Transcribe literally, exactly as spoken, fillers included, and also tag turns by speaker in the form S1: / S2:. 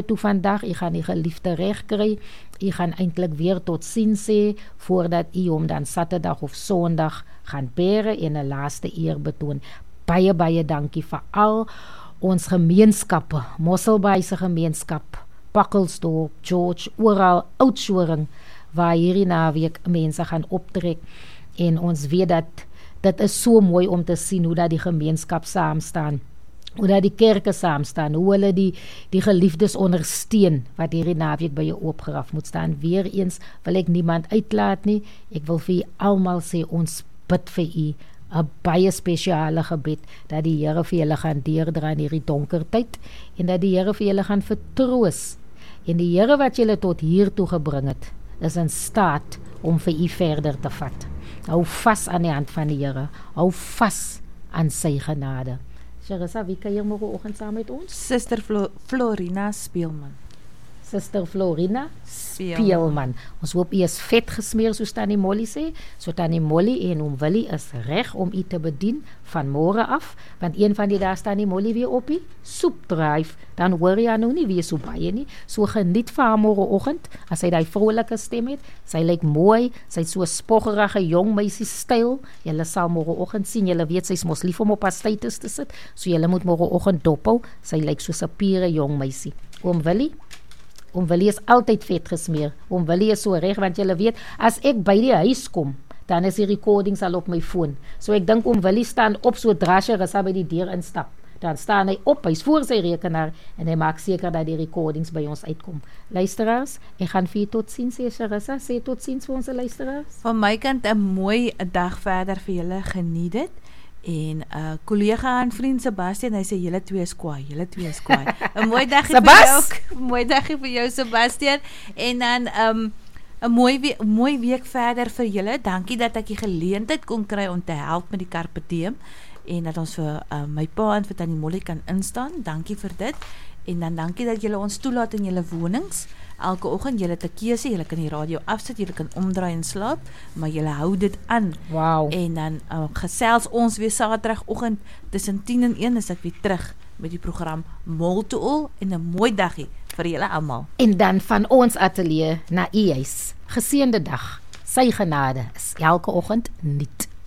S1: toe vandag, u gaan die geliefde reg kry, u gaan eintlik weer tot sien sê, voordat u hom dan Saterdag of Sondag gaan bere en 'n laaste eer betoon. Baie, baie dankie vir al ons gemeenskappe, Mosselbaai se gemeenskap, Pakkelsdorp, George, oral, Oudtshoorn, waar hierdie naweek mense gaan optrek, en ons weet dat dit is so mooi om te sien hoe dat die gemeenskap saam staan, hoe dat die kerke saam staan, hoe hulle die, die geliefdes ondersteun, wat hierdie naweek by jou oopgeraf moet staan. Weer eens wil ek niemand uitlaat nie, ek wil vir julle almal sê, ons bid vir u, 'n baie spesiale gebed, dat die Here vir julle gaan deurdra in hierdie donker tyd, en dat die Here vir julle gaan vertroos, en die Here wat julle tot hier toe gebring het, is in staat om vir u verder te vat. Hou vas aan die hand van die Here, hou vas aan sy genade. Charissa, wie kan hier môreoggend saam met ons?
S2: Suster Flo Florina Speelman.
S1: Suster Florina Speelman. Ons hoop u is vet gesmeer, soos Tannie Molly sê. So Tannie Molly en oom Willie is reg om u te bedien van môre af, want een van die dae staan Tannie Molly weer op die soepdryf, dan hoor jy nou nie weer so baie nie. So geniet vir haar môreoggend, as sy daai vrolike stem het. Sy lyk mooi, sy het so spoggerige jong meisie styl. Julle sal môreoggend sien, julle weet sy's mos lief om op haar status te sit, so julle moet môreoggend dophou. Sy lyk so 'n pure jong meisie. Oom Willie, Oom Willie is altyd vet gesmeer. Oom Willie is so reg, want julle weet, as ek by die huis kom, dan is die recordings al op my foon. So ek dink Oom Willie staan op, sodra Charissa by die deur instap. Dan staan hy op, hy's voor sy rekenaar, en hy maak seker dat die recordings by ons uitkom. Luisteraars, ek gaan vir tot sien, sê Charissa, sê tot sien vir ons luisteraars.
S2: Van my kant 'n mooi dag verder vir julle, geniet dit. En 'n uh, kollega en vriend Sebastian, hy sê julle twee is kwaai, julle twee is kwaai. 'n Mooi dagie vir jou, 'n mooi dagie vir jou Sebastian. En dan 'n um, 'n mooi we mooi week verder vir julle. Dankie dat ek die geleentheid kon kry om te help met die Carpe Diem, en dat ons vir uh, my pa en vir Tannie Molly kan instaan. Dankie vir dit. En dan dankie dat julle ons toelaat in julle wonings. Elke oggend julle te keuse, julle kan die radio afsit, julle kan omdraai en slaap, maar julle hou dit aan.
S1: Wow.
S2: En dan uh, gesels ons weer Saterdagoggend tussen tien en een is ek weer terug met die program Moltool, en 'n mooi dagie vir julle almal.
S1: En dan van ons ateljee na u huis. Geseënde dag. Sy genade is elke oggend nuut.